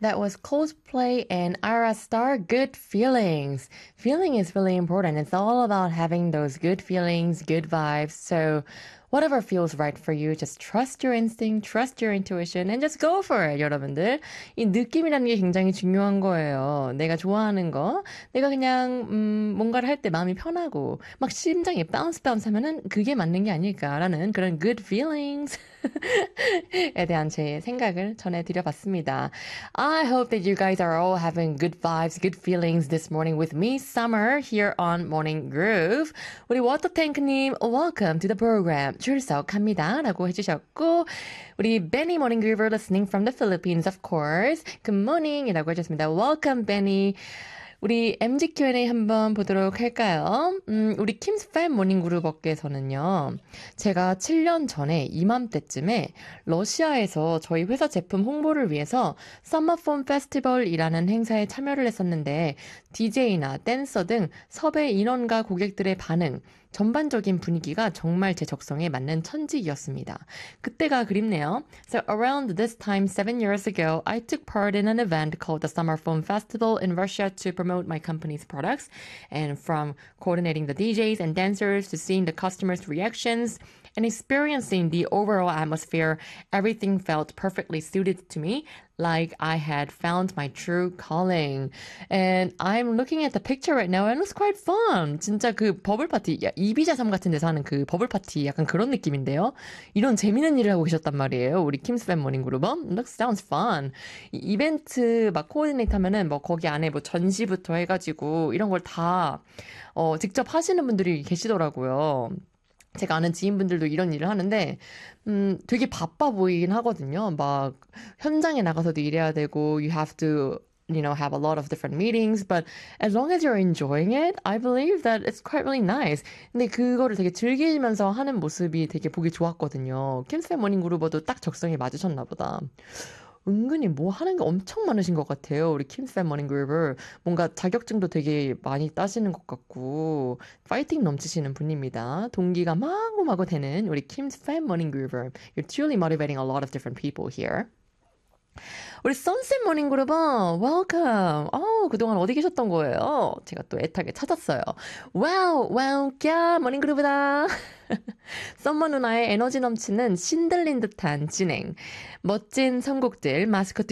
That was Coldplay and Ara Star, Good Feelings. Feeling is really important. It's all about having those good feelings, good vibes. So whatever feels right for you, just trust your instinct, trust your intuition, and just go for it, 여러분들. 이 느낌이라는 게 굉장히 중요한 거예요. 내가 좋아하는 거, 내가 그냥 뭔가를 할 때 마음이 편하고 막 심장이 bounce 하면은 그게 맞는 게 아닐까라는 그런 good feelings 에 대한 제 생각을 전해드려봤습니다. I hope that you guys are all having good vibes, good feelings this morning with me, Summer, here on Morning Groove. 우리 워터탱크님, welcome to the program. 출석합니다. 라고 해주셨고, 우리 Benny Morning Groover listening from the Philippines, of course. Good morning 이라고 해주셨습니다. Welcome, Benny. 우리 MG Q&A 한번 보도록 할까요? 우리 킴스 팬 모닝그룹업계에서는요. 제가 7년 전에 이맘때쯤에 러시아에서 저희 회사 제품 홍보를 위해서 서머폰 페스티벌이라는 행사에 참여를 했었는데 DJ나 댄서 등 섭외 인원과 고객들의 반응, 전반적인 분위기가 정말 제 적성에 맞는 천직이었습니다. 그때가 그립네요. So around this time 7 years ago, I took part in an event called the Summer Film Festival in Russia to promote my company's products. And from coordinating the DJs and dancers to seeing the customers' reactions and experiencing the overall atmosphere, everything felt perfectly suited to me, like I had found my true calling. And I'm looking at the picture right now and it looks quite fun. 진짜 그 버블 파티, 이비자섬 같은 데서 하는 그 버블 파티 약간 그런 느낌인데요. 이런 재밌는 일을 하고 계셨단 말이에요. 우리 킴스 팬 모닝 그룹은. Looks sounds fun. 이벤트 막 코디네이트 하면은 뭐 거기 안에 뭐 전시부터 해가지고 이런 걸 다 직접 하시는 분들이 계시더라고요. 제가 아는 지인분들도 이런 일을 하는데, 되게 바빠 보이긴 하거든요. 막, 현장에 나가서도 일해야 되고, you have to, have a lot of different meetings, but as long as you're enjoying it, I believe that it's quite really nice. 근데 그거를 되게 즐기면서 하는 모습이 되게 보기 좋았거든요. 킴스 모닝 그루버도 딱 적성에 맞으셨나 보다. 은근히 뭐 하는 게 엄청 많으신 것 같아요. 우리 킴스 팬 머닝 그루버. 뭔가 자격증도 되게 많이 따시는 것 같고 파이팅 넘치시는 분입니다. 동기가 마구마구 되는 우리 킴스 팬 머닝 그루버. You're truly motivating a lot of different people here. 우리 선셋 모닝 그룹은 welcome. 그동안 어디 계셨던 거예요? 제가 또 애타게 찾았어요. 와우, 꺄, 모닝 그룹이다. 썸머 누나의 에너지 넘치는 신들린 듯한 진행. 멋진 선곡들, 마스코트